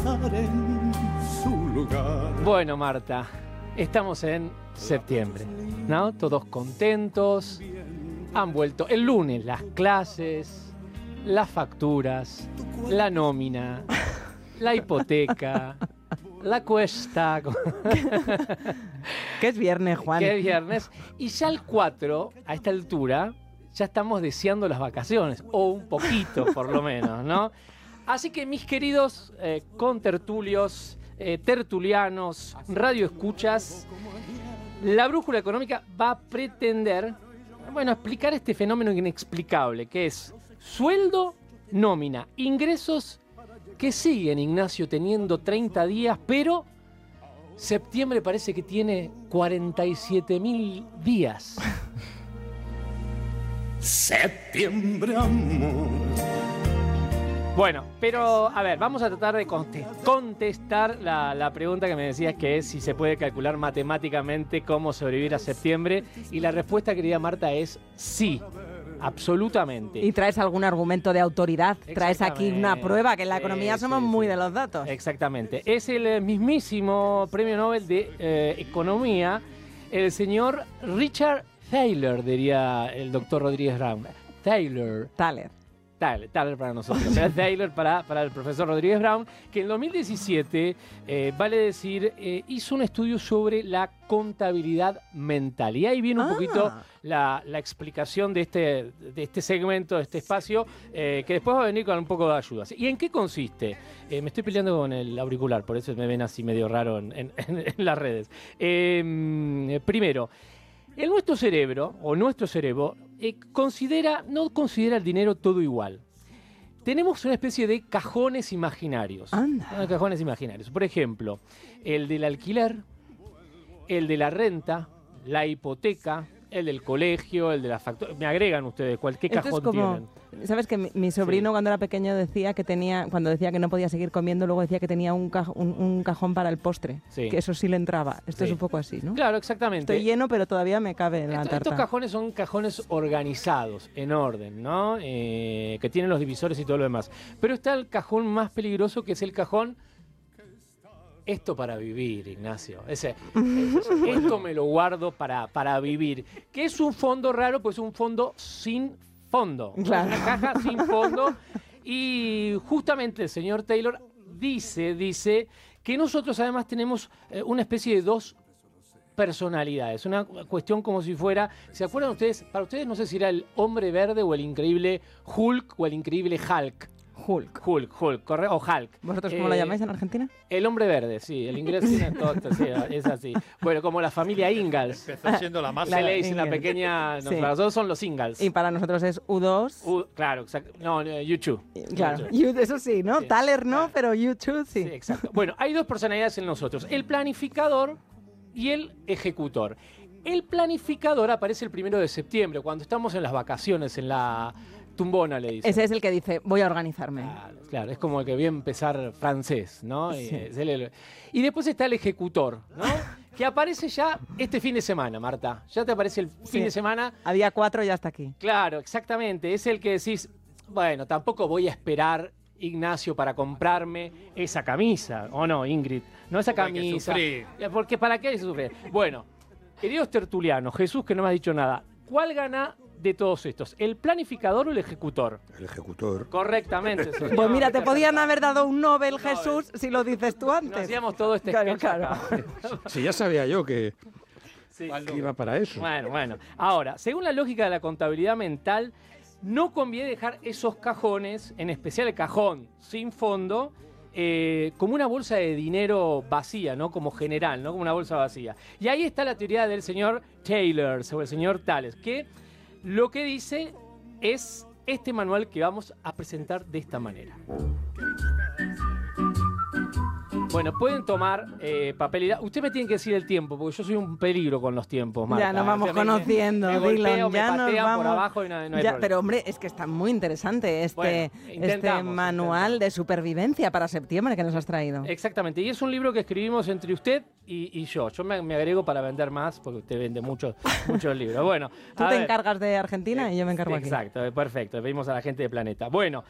en su lugar. Bueno, Marta, estamos en septiembre, ¿no? Todos contentos. Han vuelto el lunes las clases, las facturas, la nómina, la hipoteca, la cuesta. Que es viernes, Juan. Que es viernes. Y ya el 4, a esta altura, ya estamos deseando las vacaciones. O un poquito, por lo menos, ¿no? Así que, mis queridos contertulios, tertulianos, radioescuchas, la brújula económica va a pretender, bueno, explicar este fenómeno inexplicable, que es sueldo, nómina, ingresos que siguen, Ignacio, teniendo 30 días, pero septiembre parece que tiene 47.000 días. Septiembre, amor. Bueno, pero a ver, vamos a tratar de contestar la pregunta que me decías, que es si se puede calcular matemáticamente cómo sobrevivir a septiembre. Y la respuesta, querida Marta, es sí, absolutamente. ¿Y traes algún argumento de autoridad? ¿Traes aquí una prueba? Que en la economía somos muy de los datos. Exactamente. Es el mismísimo premio Nobel de Economía, el señor Richard Thaler, diría el doctor Rodríguez Brown. Thaler para nosotros, pero Thaler para el profesor Rodríguez Brown, que en 2017, vale decir, hizo un estudio sobre la contabilidad mental. Y ahí viene un poquito la explicación de este segmento, de este espacio, que después va a venir con un poco de ayuda. ¿Y en qué consiste? Me estoy peleando con el auricular, por eso me ven así medio raro en las redes. Primero, nuestro cerebro no considera el dinero todo igual. Tenemos una especie de cajones imaginarios. Cajones imaginarios. Por ejemplo, el del alquiler, el de la renta, la hipoteca, el del colegio, el de la factura. Me agregan ustedes cualquier cajón tienen. ¿Sabes que mi sobrino cuando era pequeño decía que cuando decía que no podía seguir comiendo, luego decía que tenía un cajón para el postre? Sí. Que eso sí le entraba. Esto es un poco así, ¿no? Claro, exactamente. Estoy lleno, pero todavía me cabe en la tarta. Estos cajones son cajones organizados, en orden, ¿no? Que tienen los divisores y todo lo demás. Pero está el cajón más peligroso, que es el cajón... Esto para vivir, Ignacio. Esto me lo guardo para vivir. Que es un fondo raro, pues un fondo sin fondo. Claro. Una caja sin fondo. Y justamente el señor Taylor dice que nosotros además tenemos una especie de dos personalidades. Una cuestión como si fuera... ¿Se acuerdan ustedes? Para ustedes no sé si era el hombre verde o el increíble Hulk o el increíble Hulk. Hulk, correcto, o Hulk. ¿Vosotros cómo lo llamáis en Argentina? El hombre verde, sí, el inglés tiene todo, sí, es así. Bueno, como la familia Ingalls. Empezó siendo la más... Se le dice una pequeña... No, sí. Para nosotros son los Ingalls. Y para nosotros es U2. Claro, exacto. No, YouTube. Claro, eso sí, ¿no? Sí. Thaler no, claro. Pero YouTube sí. Sí, exacto. Bueno, hay dos personalidades en nosotros, el planificador y el ejecutor. El planificador aparece el 1 de septiembre, cuando estamos en las vacaciones, en la... tumbona, le dice. Ese es el que dice, voy a organizarme. Claro, es como el que voy a empezar francés, ¿no? Sí. Y después está el ejecutor, ¿no? Que aparece ya este fin de semana, Marta. Ya te aparece el fin de semana. A día 4 ya está aquí. Claro, exactamente. Es el que decís, bueno, tampoco voy a esperar, Ignacio, para comprarme esa camisa. ¿O no, Ingrid? No esa camisa. Porque ¿para qué hay que sufrir? Bueno, queridos tertulianos, Jesús, que no me has dicho nada, ¿cuál gana de todos estos? ¿El planificador o el ejecutor? El ejecutor. Correctamente, señor. Pues mira, te podían haber dado un Nobel, Jesús, si lo dices tú antes. No hacíamos todo este claro. Sí, ya sabía yo que iba para eso. Bueno. Ahora, según la lógica de la contabilidad mental, no conviene dejar esos cajones, en especial el cajón sin fondo, como una bolsa de dinero vacía, ¿no? Como general, ¿no? Como una bolsa vacía. Y ahí está la teoría del señor Taylor, sobre el señor Tales, que lo que dice es este manual que vamos a presentar de esta manera. Bueno, pueden tomar papel y... Usted me tiene que decir el tiempo, porque yo soy un peligro con los tiempos, Marta. Ya nos vamos conociendo, me golpeo, Dylan. Ya me patean por abajo y no hay problema. Pero hombre, es que está muy interesante este manual de supervivencia para septiembre que nos has traído. Exactamente, y es un libro que escribimos entre usted y yo. Yo me agrego para vender más, porque usted vende muchos libros. Bueno, tú te encargas de Argentina y yo me encargo aquí. Exacto, perfecto. Pedimos a la gente de Planeta. Bueno,